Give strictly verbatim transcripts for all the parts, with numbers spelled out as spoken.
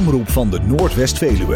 omroep van de Noordwest-Veluwe.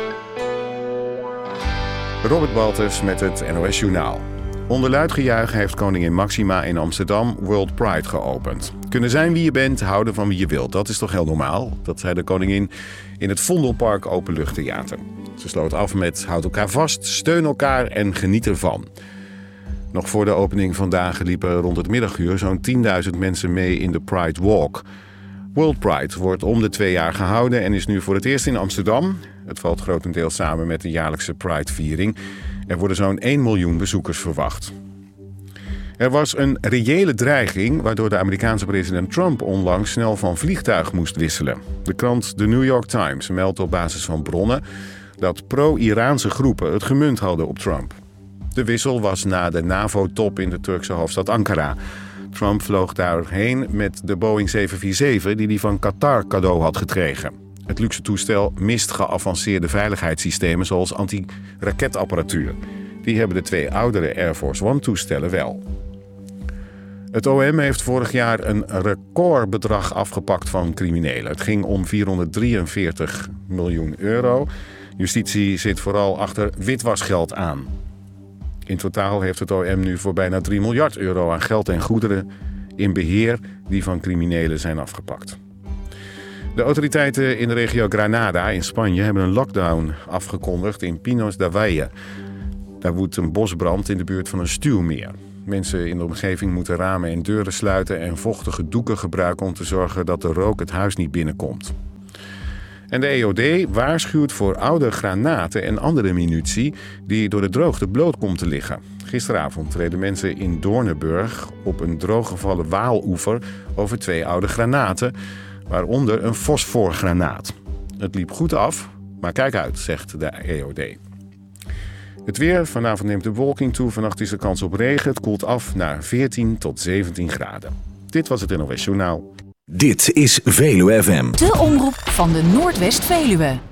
Robert Baltus met het N O S Journaal. Onder luid gejuich heeft koningin Máxima in Amsterdam World Pride geopend. Kunnen zijn wie je bent, houden van wie je wilt. Dat is toch heel normaal? Dat zei de koningin in het Vondelpark Openluchttheater. Ze sloot af met houd elkaar vast, steun elkaar en geniet ervan. Nog voor de opening vandaag liepen rond het middaguur zo'n tienduizend mensen mee in de Pride Walk. World Pride wordt om de twee jaar gehouden en is nu voor het eerst in Amsterdam. Het valt grotendeels samen met de jaarlijkse Pride-viering. Er worden zo'n één miljoen bezoekers verwacht. Er was een reële dreiging waardoor de Amerikaanse president Trump onlangs snel van vliegtuig moest wisselen. De krant The New York Times meldt op basis van bronnen dat pro-Iraanse groepen het gemunt hadden op Trump. De wissel was na de NAVO-top in de Turkse hoofdstad Ankara. Trump vloog daarheen met de Boeing zeven vier zeven die hij van Qatar cadeau had gekregen. Het luxe toestel mist geavanceerde veiligheidssystemen zoals anti-raketapparatuur. Die hebben de twee oudere Air Force One-toestellen wel. Het O M heeft vorig jaar een recordbedrag afgepakt van criminelen. Het ging om vierhonderddrieënveertig miljoen euro. Justitie zit vooral achter witwasgeld aan. In totaal heeft het O M nu voor bijna drie miljard euro aan geld en goederen in beheer die van criminelen zijn afgepakt. De autoriteiten in de regio Granada in Spanje hebben een lockdown afgekondigd in Pinos de Valle. Daar woedt een bosbrand in de buurt van een stuwmeer. Mensen in de omgeving moeten ramen en deuren sluiten en vochtige doeken gebruiken om te zorgen dat de rook het huis niet binnenkomt. En de E O D waarschuwt voor oude granaten en andere munitie die door de droogte bloot komt te liggen. Gisteravond treden mensen in Doornenburg op een drooggevallen Waaloever over twee oude granaten, waaronder een fosforgranaat. Het liep goed af, maar kijk uit, zegt de E O D. Het weer, vanavond neemt de bewolking toe, vannacht is er kans op regen. Het koelt af naar veertien tot zeventien graden. Dit was het N O S Journaal. Dit is Veluwe F M. De omroep van de Noordwest-Veluwe.